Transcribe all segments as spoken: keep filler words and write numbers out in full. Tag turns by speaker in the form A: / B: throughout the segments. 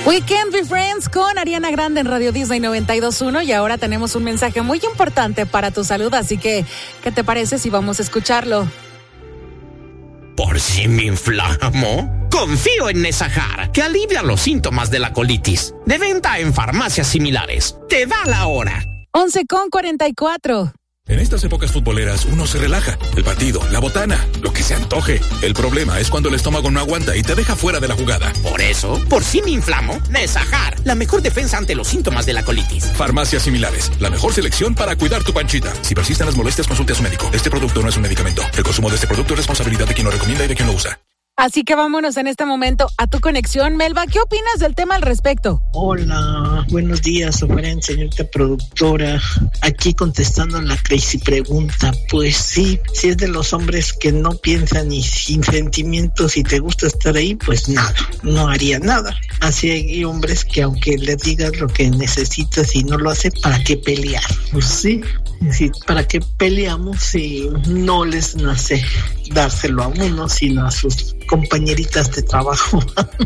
A: We Can't Be Friends con Ariana Grande en Radio Disney noventa y dos punto uno y ahora tenemos un mensaje muy importante para tu salud, así que, ¿qué te parece si vamos a escucharlo?
B: ¿Por si me inflamo? Confío en Nesajar, que alivia los síntomas de la colitis. De venta en farmacias similares. Te da la hora.
A: once con cuarenta y cuatro.
C: En estas épocas futboleras uno se relaja. El partido, la botana, lo que se antoje. El problema es cuando el estómago no aguanta y te deja fuera de la jugada.
B: Por eso, por si me inflamo, Nesajar, la mejor defensa ante los síntomas de la colitis.
C: Farmacias similares, la mejor selección para cuidar tu panchita. Si persisten las molestias, consulte a su médico. Este producto no es un medicamento. El consumo de este producto es responsabilidad de quien lo recomienda y de quien lo usa.
A: Así que vámonos en este momento a tu conexión. Melba, ¿qué opinas del tema al respecto?
D: Hola, buenos días, Oferen, señorita productora. Aquí contestando la crazy pregunta. Pues sí, si es de los hombres que no piensan y sin sentimientos y te gusta estar ahí, pues nada, no haría nada. Así hay hombres que aunque le digas lo que necesitas y no lo hace, ¿para qué pelear? Pues sí, sí, ¿para qué peleamos si no les nace dárselo a uno, sino a sus compañeritas de trabajo?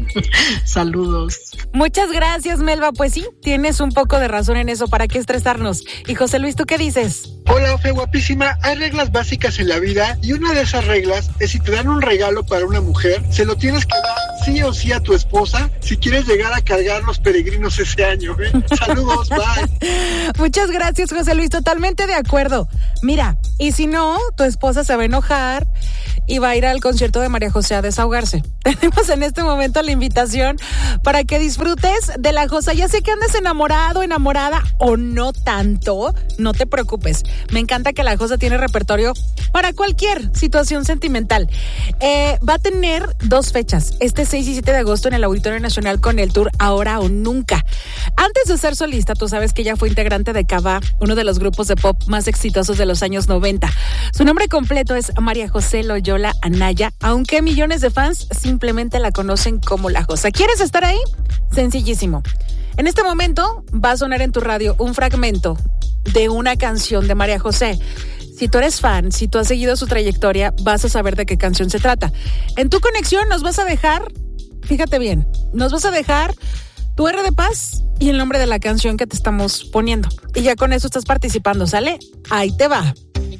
D: Saludos.
A: Muchas gracias, Melba. Pues sí, tienes un poco de razón en eso. ¿Para qué estresarnos? Y José Luis, ¿tú qué dices?
E: Hola, Ofe, guapísima. Hay reglas básicas en la vida y una de esas reglas es si te dan un regalo para una mujer, se lo tienes que dar sí o sí a tu esposa si quieres llegar a cargar los peregrinos ese año, ¿eh? Saludos, bye.
A: Muchas gracias, José Luis. Totalmente de acuerdo. Mira, y si no, tu esposa se va a enojar y va a ir al concierto de María José a desahogarse. Tenemos en este momento la invitación para que disfrutes de la Josa. Ya sé que andes enamorado, enamorada o no tanto, no te preocupes. Me encanta que la Josa tiene repertorio para cualquier situación sentimental. Eh, va a tener dos fechas, este seis y siete de agosto en el Auditorio Nacional con el tour Ahora o Nunca. Antes de ser solista, tú sabes que ella fue integrante de Cava, uno de los grupos de pop más exitosos de los años noventa. Su nombre completo es María José Loyola Anaya, aunque millones de fans simplemente la conocen como La Josa. ¿Quieres estar ahí? Sencillísimo. En este momento va a sonar en tu radio un fragmento de una canción de María José. Si tú eres fan, si tú has seguido su trayectoria, vas a saber de qué canción se trata. En tu conexión nos vas a dejar, fíjate bien, nos vas a dejar tu R de paz y el nombre de la canción que te estamos poniendo. Y ya con eso estás participando, ¿sale? Ahí te va.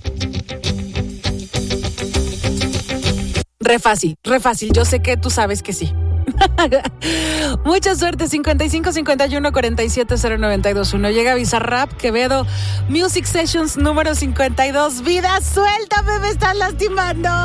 A: Re fácil, re fácil. Yo sé que tú sabes que sí. Mucha suerte. cincuenta y cinco cincuenta y uno cuarenta y siete cero noventa y dos uno. Llega Bizarrap Quevedo Music Sessions número cincuenta y dos. Vida suelta, me estás lastimando.